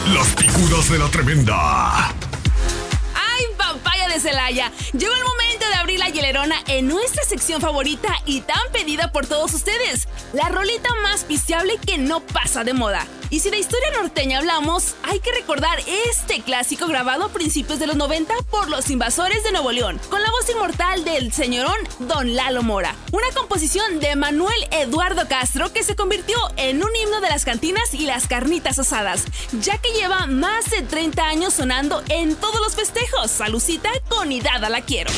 Las picudas de la tremenda. ¡Ay, papaya de Celaya! Llegó el momento de abrir la hielerona en nuestra sección favorita y tan pedida por todos ustedes. La rolita más pisteable que no pasa de moda. Y si de historia norteña hablamos, hay que recordar este clásico grabado a principios de los 90 por los Invasores de Nuevo León, con la voz inmortal del señorón Don Lalo Mora. Una composición de Manuel Eduardo Castro que se convirtió en un himno de las cantinas y las carnitas asadas, ya que lleva más de 30 años sonando en todos los festejos. Salucita con Idada la quiero.